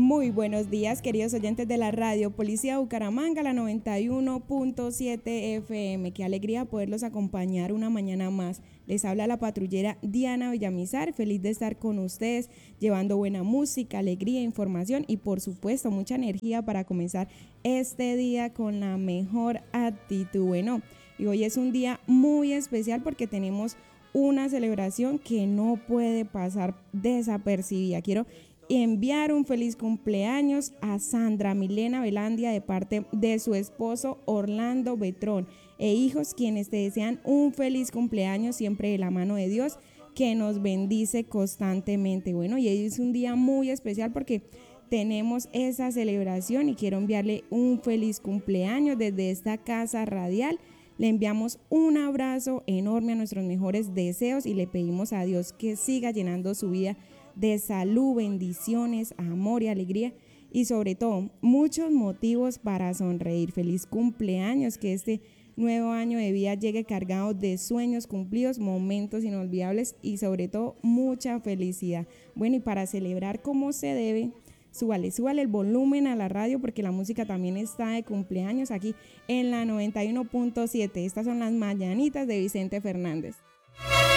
Muy buenos días, queridos oyentes de la radio Policía Bucaramanga, la 91.7 FM. Qué alegría poderlos acompañar una mañana más. Les habla la patrullera Diana Villamizar, feliz de estar con ustedes, llevando buena música, alegría, información y por supuesto mucha energía para comenzar este día con la mejor actitud. Bueno, y hoy es un día muy especial porque tenemos una celebración que no puede pasar desapercibida. Quiero enviar un feliz cumpleaños a Sandra Milena Velandia de parte de su esposo Orlando Betrón e hijos, quienes te desean un feliz cumpleaños siempre de la mano de Dios, que nos bendice constantemente. Bueno, y hoy es un día muy especial porque tenemos esa celebración y quiero enviarle un feliz cumpleaños desde esta casa radial. Le enviamos un abrazo enorme a nuestros mejores deseos y le pedimos a Dios que siga llenando su vida de salud, bendiciones, amor y alegría y sobre todo muchos motivos para sonreír. Feliz cumpleaños, que este nuevo año de vida llegue cargado de sueños cumplidos, momentos inolvidables y sobre todo mucha felicidad. Bueno, y para celebrar como se debe, súbale el volumen a la radio porque la música también está de cumpleaños aquí en la 91.7. Estas son las mañanitas de Vicente Fernández.